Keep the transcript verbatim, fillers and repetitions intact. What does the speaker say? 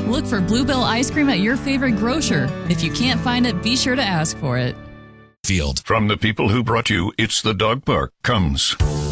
Look for Bluebell ice cream at your favorite grocer. If you can't find it, be sure to ask for it. Field. From the people who brought you It's the Dog Park comes